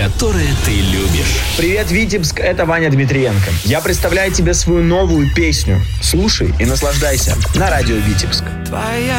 которые ты любишь. Привет, Витебск, это Ваня Дмитриенко. Я представляю тебе свою новую песню. Слушай и наслаждайся на радио Витебск. Твоя